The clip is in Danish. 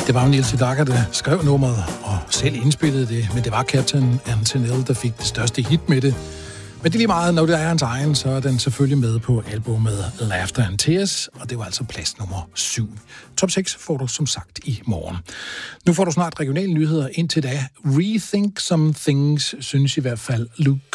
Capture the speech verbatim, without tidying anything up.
Det var jo Neil Sedaka, der skrev nummeret og selv indspillede det, men det var Captain Antonelli, der fik det største hit med det. Men det er lige meget, når det er hans egen, så er den selvfølgelig med på albumet Laughter and Tears, og det var altså plads nummer syv. Top seks får du som sagt i morgen. Nu får du snart regionale nyheder. Indtil da, Rethink Some Things, synes i hvert fald Luke